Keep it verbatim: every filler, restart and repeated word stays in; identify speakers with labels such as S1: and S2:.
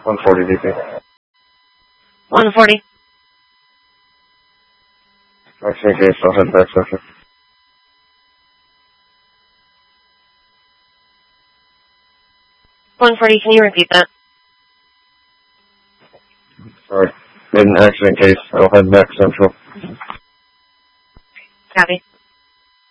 S1: one forty D P.
S2: one forty.
S1: Accident case, I'll head back central.
S2: one forty, can you repeat that?
S1: Sorry. Made an accident case, I'll head back central.
S2: Copy.